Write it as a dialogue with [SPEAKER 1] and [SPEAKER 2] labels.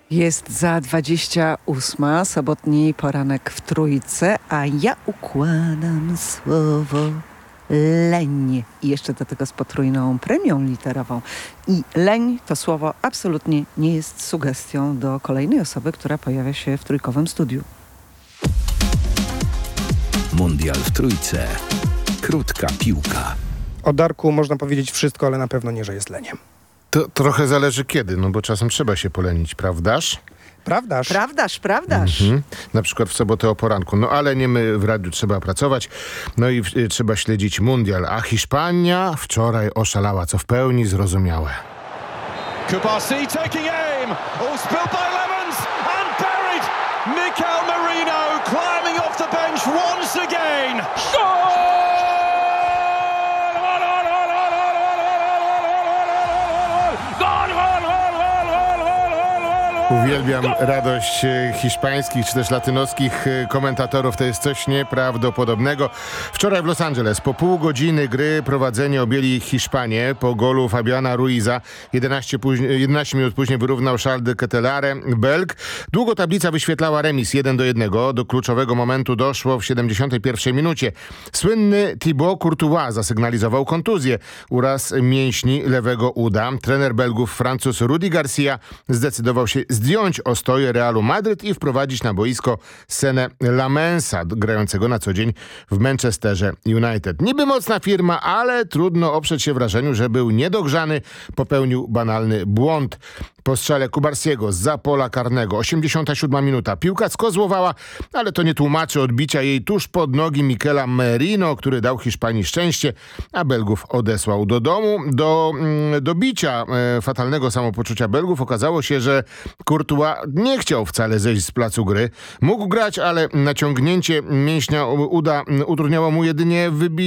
[SPEAKER 1] Jest za 28, sobotni poranek w Trójce, a ja układam słowo leń. I jeszcze do tego z potrójną premią literową. I leń to słowo absolutnie nie jest sugestią do kolejnej osoby, która pojawia się w trójkowym studiu.
[SPEAKER 2] Mundial w Trójce. Krótka piłka.
[SPEAKER 3] O Darku można powiedzieć wszystko, ale na pewno nie, że jest leniem.
[SPEAKER 4] To trochę zależy kiedy, no bo czasem trzeba się polenić, prawdaż?
[SPEAKER 3] Prawdaż?
[SPEAKER 1] Prawdaż.
[SPEAKER 4] Na przykład w sobotę o poranku. No ale nie my w radiu trzeba pracować, no i trzeba śledzić mundial. A Hiszpania wczoraj oszalała, co w pełni zrozumiałe.
[SPEAKER 5] Kubasi taking aim. Oh, spilled by Lemons and buried. Mikel Merino climbing off the bench once again.
[SPEAKER 4] Uwielbiam radość hiszpańskich czy też latynoskich komentatorów. To jest coś nieprawdopodobnego. Wczoraj w Los Angeles po pół godziny gry prowadzenie objęli Hiszpanie po golu Fabiana Ruiza. 11 minut później wyrównał Charles de Ketelaere, Belg. Długo tablica wyświetlała remis 1-1. Do kluczowego momentu doszło w 71 minucie. Słynny Thibaut Courtois zasygnalizował kontuzję. Uraz mięśni lewego uda. Trener Belgów Francuz Rudi Garcia zdecydował się zdjąć ostoję Realu Madryt i wprowadzić na boisko Senę Lamensa, grającego na co dzień w Manchesterze United. Niby mocna firma, ale trudno oprzeć się wrażeniu, że był niedogrzany, popełnił banalny błąd. Po strzale Kubarsiego zza pola karnego, 87 minuta. Piłka skozłowała, ale to nie tłumaczy odbicia jej tuż pod nogi Mikela Merino, który dał Hiszpanii szczęście, a Belgów odesłał do domu. Do bicia fatalnego samopoczucia Belgów okazało się, że Courtois nie chciał wcale zejść z placu gry. Mógł grać, ale naciągnięcie mięśnia uda utrudniało mu jedynie